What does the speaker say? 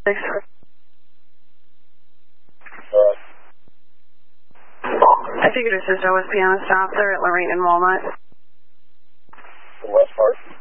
Thanks. I figured a sister was piano stop there at Lorraine and Walnut. The west part?